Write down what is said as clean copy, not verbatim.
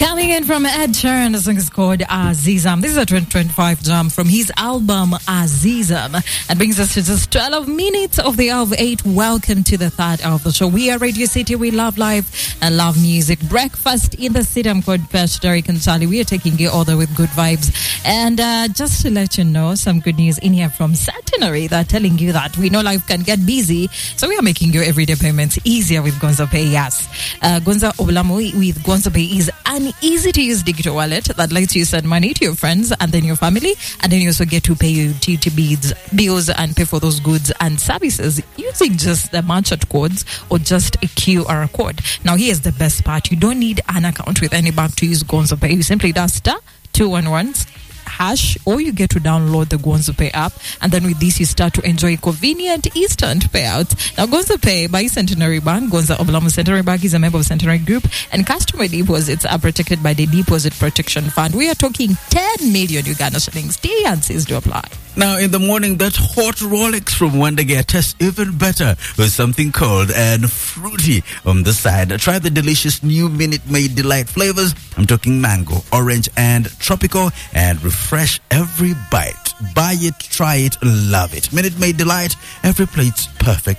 Coming in from Ed Sheeran, the song is called Azizam. This is a 2025 jam from his album Azizam. That brings us to just 12 minutes of the hour of 8. Welcome to the third hour of the show. We are Radio City. We love life and love music. Breakfast in the city. I'm called Pesh, Derek and Charlie. We are taking you all there with good vibes. And just to let you know, some good news in here from Centenary. They're telling you that we know life can get busy, so we are making your everyday payments easier with Gonzo Pay. Yes. Gonzo Oblamo with Gonzo Pay is an easy-to-use digital wallet that lets you send money to your friends and then your family, and then you also get to pay your utility bills and pay for those goods and services using just the merchant codes or just a QR code. Now, here's the best part. You don't need an account with any bank to use Gonzo Pay. You simply dial *211# or you get to download the Gonzo Pay app, and then with this you start to enjoy convenient instant payouts. Now, Gonzo Pay by Centenary Bank. Gonzo Oblamo Centenary Bank is a member of Centenary Group, and customer deposits are protected by the Deposit Protection Fund. We are talking 10 million Uganda shillings. T&Cs to apply. Now, in the morning, that hot Rolex from Wondergear tastes even better with something cold and fruity on the side. Try the delicious new Minute Maid Delight flavors. I'm talking mango, orange, and tropical, and refresh every bite. Buy it, try it, love it. Minute Maid Delight, every plate's perfect.